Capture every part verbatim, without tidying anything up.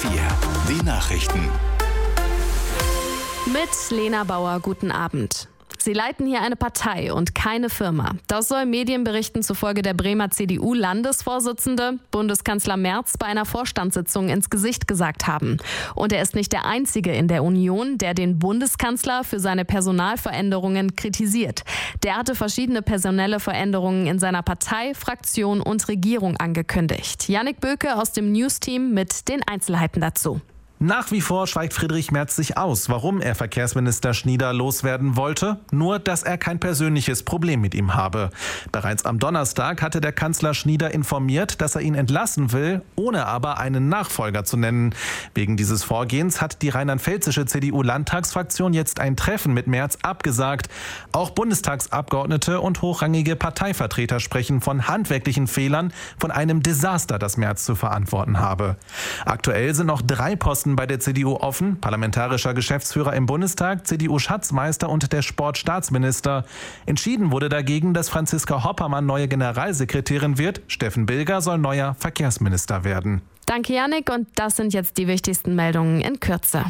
vier, die Nachrichten. Mit Lena Bauer, guten Abend. Sie leiten hier eine Partei und keine Firma. Das soll Medienberichten zufolge der Bremer C D U-Landesvorsitzende, Bundeskanzler Merz, bei einer Vorstandssitzung ins Gesicht gesagt haben. Und er ist nicht der Einzige in der Union, der den Bundeskanzler für seine Personalveränderungen kritisiert. Der hatte verschiedene personelle Veränderungen in seiner Partei, Fraktion und Regierung angekündigt. Jannik Böke aus dem News-Team mit den Einzelheiten dazu. Nach wie vor schweigt Friedrich Merz sich aus, warum er Verkehrsminister Schnieder loswerden wollte. Nur, dass er kein persönliches Problem mit ihm habe. Bereits am Donnerstag hatte der Kanzler Schnieder informiert, dass er ihn entlassen will, ohne aber einen Nachfolger zu nennen. Wegen dieses Vorgehens hat die rheinland-pfälzische C D U-Landtagsfraktion jetzt ein Treffen mit Merz abgesagt. Auch Bundestagsabgeordnete und hochrangige Parteivertreter sprechen von handwerklichen Fehlern, von einem Desaster, das Merz zu verantworten habe. Aktuell sind noch drei Posten bei der C D U offen: parlamentarischer Geschäftsführer im Bundestag, C D U-Schatzmeister und der Sportstaatsminister. Entschieden wurde dagegen, dass Franziska Hoppermann neue Generalsekretärin wird. Steffen Bilger soll neuer Verkehrsminister werden. Danke, Jannik, und das sind jetzt die wichtigsten Meldungen in Kürze.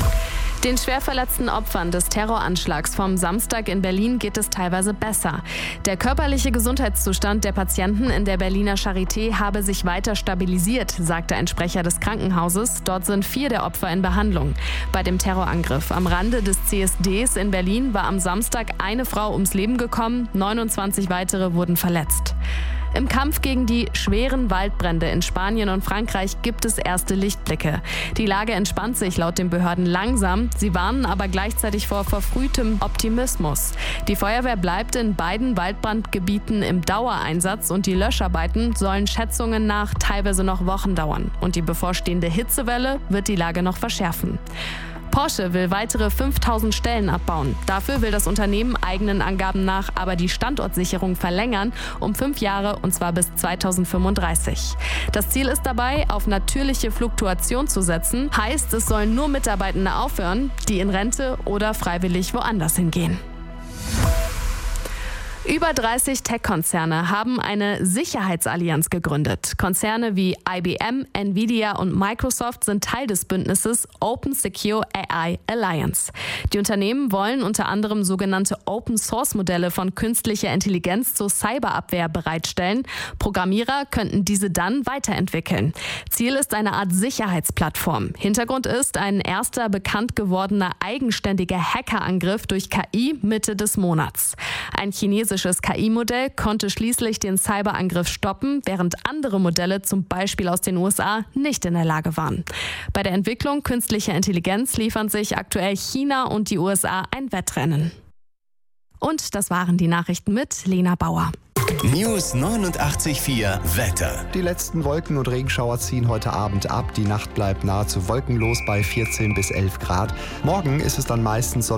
Den schwer verletzten Opfern des Terroranschlags vom Samstag in Berlin geht es teilweise besser. Der körperliche Gesundheitszustand der Patienten in der Berliner Charité habe sich weiter stabilisiert, sagte ein Sprecher des Krankenhauses. Dort sind vier der Opfer in Behandlung. Bei dem Terrorangriff am Rande des C S Ds in Berlin war am Samstag eine Frau ums Leben gekommen, neunundzwanzig weitere wurden verletzt. Im Kampf gegen die schweren Waldbrände in Spanien und Frankreich gibt es erste Lichtblicke. Die Lage entspannt sich laut den Behörden langsam. Sie warnen aber gleichzeitig vor verfrühtem Optimismus. Die Feuerwehr bleibt in beiden Waldbrandgebieten im Dauereinsatz und die Löscharbeiten sollen Schätzungen nach teilweise noch Wochen dauern. Und die bevorstehende Hitzewelle wird die Lage noch verschärfen. Porsche will weitere fünftausend Stellen abbauen. Dafür will das Unternehmen eigenen Angaben nach aber die Standortsicherung verlängern um fünf Jahre, und zwar bis zweitausendfünfunddreißig. Das Ziel ist dabei, auf natürliche Fluktuation zu setzen. Heißt, es sollen nur Mitarbeitende aufhören, die in Rente oder freiwillig woanders hingehen. Über dreißig Tech-Konzerne haben eine Sicherheitsallianz gegründet. Konzerne wie I B M, Nvidia und Microsoft sind Teil des Bündnisses Open Secure A I Alliance. Die Unternehmen wollen unter anderem sogenannte Open-Source-Modelle von künstlicher Intelligenz zur Cyberabwehr bereitstellen. Programmierer könnten diese dann weiterentwickeln. Ziel ist eine Art Sicherheitsplattform. Hintergrund ist ein erster bekannt gewordener eigenständiger Hackerangriff durch K I Mitte des Monats. Ein chinesisches Das K I-Modell konnte schließlich den Cyberangriff stoppen, während andere Modelle, zum Beispiel aus den U S A, nicht in der Lage waren. Bei der Entwicklung künstlicher Intelligenz liefern sich aktuell China und die U S A ein Wettrennen. Und das waren die Nachrichten mit Lena Bauer. News neunundachtzig Komma vier Wetter. Die letzten Wolken- und Regenschauer ziehen heute Abend ab. Die Nacht bleibt nahezu wolkenlos bei vierzehn bis elf Grad. Morgen ist es dann meistens sonnig.